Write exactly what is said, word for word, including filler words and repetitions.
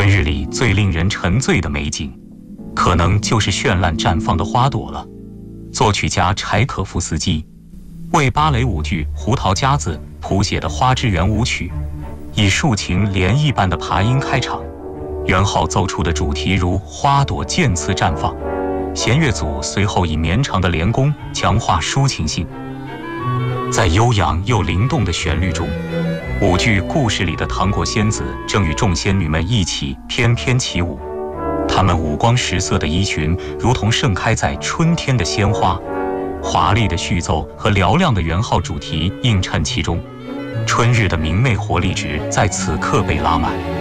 春日里最令人沉醉的美景，可能就是绚烂绽放的花朵了。作曲家柴可夫斯基为芭蕾舞剧《胡桃夹子》谱写的《花之圆》舞曲，以竖琴涟漪般的爬音开场，元号奏出的主题如花朵渐次绽放。弦乐组随后以绵长的连弓强化抒情性，在悠扬又灵动的旋律中，舞剧故事里的糖果仙子正与众仙女们一起翩翩起舞。她们五光十色的衣裙如同盛开在春天的鲜花，华丽的序奏和嘹亮的圆号主题映衬其中，春日的明媚活力值在此刻被拉满。